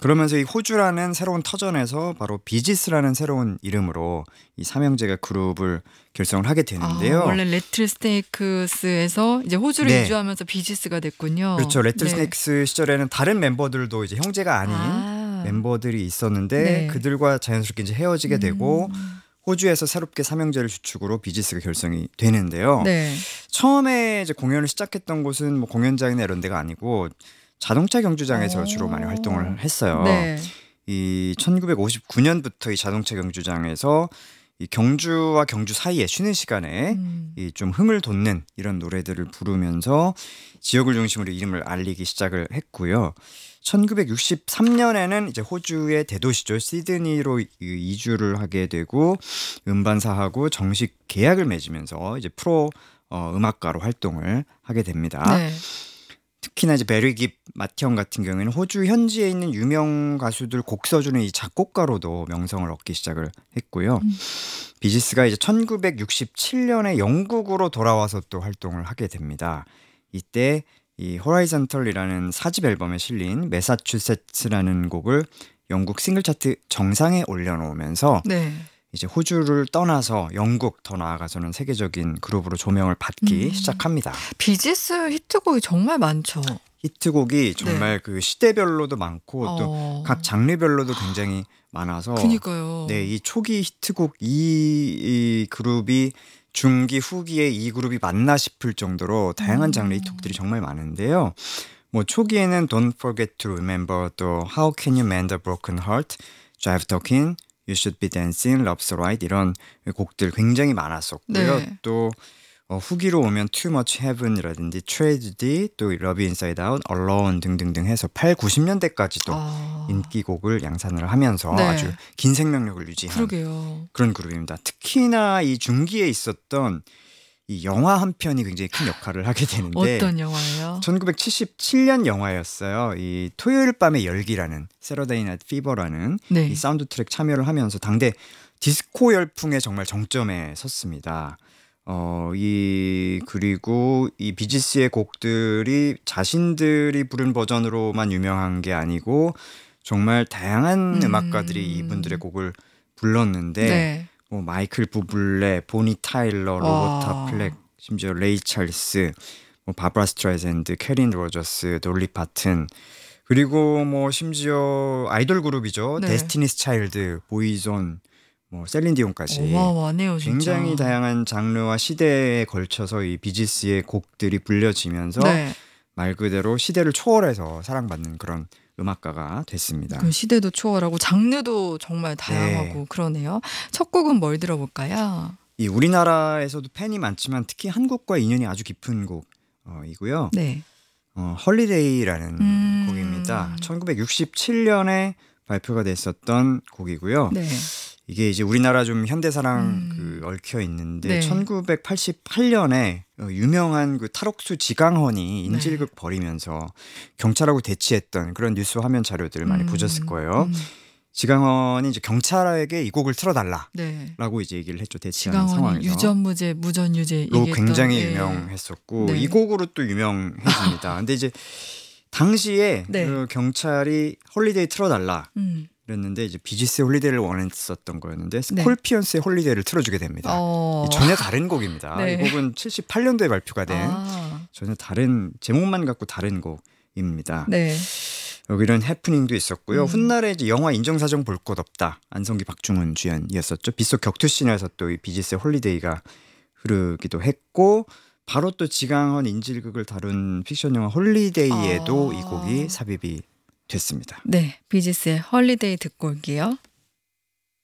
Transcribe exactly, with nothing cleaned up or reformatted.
그러면서 이 호주라는 새로운 터전에서 바로 비지스라는 새로운 이름으로 이 삼형제가 그룹을 결성을 하게 되는데요. 아, 원래 레틀 스네이크스에서 이제 호주를 네. 이주하면서 비지스가 됐군요. 그렇죠. 레틀 네. 스네이크스 시절에는 다른 멤버들도 이제 형제가 아닌 아. 멤버들이 있었는데 네. 그들과 자연스럽게 이제 헤어지게 되고 음. 호주에서 새롭게 삼형제를 주축으로 비지스가 결성이 되는데요. 네. 처음에 이제 공연을 시작했던 곳은 뭐 공연장이나 이런 데가 아니고 자동차 경주장에서 주로 많이 활동을 했어요. 네. 이 천구백오십구 년부터 이 자동차 경주장에서 이 경주와 경주 사이에 쉬는 시간에 음. 이 좀 흥을 돋는 이런 노래들을 부르면서 지역을 중심으로 이름을 알리기 시작을 했고요. 천구백육십삼 년에는 이제 호주의 대도시죠. 시드니로 이- 이주를 하게 되고 음반사하고 정식 계약을 맺으면서 이제 프로 어, 음악가로 활동을 하게 됩니다. 네. 특히나 이제 베리 깁 마티언 같은 경우에는 호주 현지에 있는 유명 가수들 곡 써주는 이 작곡가로도 명성을 얻기 시작을 했고요. 음. 비지스가 이제 천구백육십칠 년에 영국으로 돌아와서 또 활동을 하게 됩니다. 이때 이 호라이즌털이라는 사집 앨범에 실린 매사추세츠라는 곡을 영국 싱글 차트 정상에 올려놓으면서 네. 이제 호주를 떠나서 영국 더 나아가서는 세계적인 그룹으로 조명을 받기 음. 시작합니다. 비지스 히트곡이 정말 많죠. 히트곡이 정말 그 시대별로도 많고 또 어. 각 장르별로도 굉장히 많아서 그니까요. 네, 이 초기 히트곡 이, 이 그룹이 중기 후기에 이 그룹이 맞나 싶을 정도로 다양한 음. 장르의 히트곡들이 정말 많은데요. 뭐 초기에는 Don't Forget to Remember, 또 How Can You Mend a Broken Heart, Jive Talking, You Should Be Dancing, Love's Right 이런 곡들 굉장히 많았었고요. 네. 또 어, 후기로 오면 Too Much Heaven이라든지 Tragedy, 또 Love Inside Out, Alone 등등등 해서 팔, 구십 년대까지도 아. 인기곡을 양산을 하면서 네. 아주 긴 생명력을 유지한 그러게요. 그런 그룹입니다. 특히나 이 중기에 있었던 이 영화 한 편이 굉장히 큰 역할을 하게 되는데 어떤 영화예요? 천구백칠십칠 년 영화였어요. 이 토요일 밤의 열기라는 세러데이 나이트 피버라는 네. 이 사운드 트랙 참여를 하면서 당대 디스코 열풍의 정말 정점에 섰습니다. 어, 이 그리고 이 비지스의 곡들이 자신들이 부른 버전으로만 유명한 게 아니고 정말 다양한 음. 음악가들이 이분들의 곡을 불렀는데 네. 뭐 마이클 부블레, 보니 타일러, 로버타 와. 플렉, 심지어 레이 찰스, 뭐 바브라 스트라이샌드, 캐린 로저스, 돌리 파튼, 그리고 뭐 심지어 아이돌 그룹이죠. 네. 데스티니스 차일드, 보이존, 뭐 셀린 디온까지 어마어마하네요, 진짜. 굉장히 다양한 장르와 시대에 걸쳐서 이 비지스의 곡들이 불려지면서 네. 말 그대로 시대를 초월해서 사랑받는 그런 음악가가 됐습니다. 그 시대도 초월하고 장르도 정말 다양하고 네. 그러네요. 첫 곡은 뭘 들어볼까요? 이 우리나라에서도 팬이 많지만 특히 한국과 인연이 아주 깊은 곡이고요. 네. 어, 헐리데이라는 음. 곡입니다. 천구백육십칠 년에 발표가 됐었던 곡이고요. 네. 이게 이제 우리나라 좀 현대사랑 음. 그 얽혀 있는데 네. 천구백팔십팔 년에 유명한 그 탈옥수 지강헌이 인질극 네. 벌이면서 경찰하고 대치했던 그런 뉴스 화면 자료들을 많이 음. 보셨을 거예요. 음. 지강헌이 이제 경찰에게 이 곡을 틀어달라고 네. 이제 얘기를 했죠. 대치하는 지강헌이 상황에서. 유전무죄, 무전유죄 로 얘기했던, 굉장히 예. 유명했었고 네. 이 곡으로 또 유명해집니다. 근데 이제 당시에 네. 그 경찰이 홀리데이 틀어달라 음. 그랬는데 이제 비지스의 홀리데이를 원했었던 거였는데 네. 스콜피언스의 홀리데이를 틀어주게 됩니다. 어. 이 전혀 다른 곡입니다. 네. 이 곡은 칠십팔 년도에 발표가 된 아. 전혀 다른 제목만 갖고 다른 곡입니다. 네. 여기 이런 해프닝도 있었고요. 음. 훗날에 이제 영화 인정사정 볼 것 없다. 안성기 박중훈 주연이었었죠. 빗속 격투씬에서 또 이 비지스의 홀리데이가 흐르기도 했고 바로 또 지강헌 인질극을 다룬 픽션 영화 홀리데이에도 아. 이 곡이 삽입이 됐습니다. 네. 비지스의 헐리데이 듣고 올게요.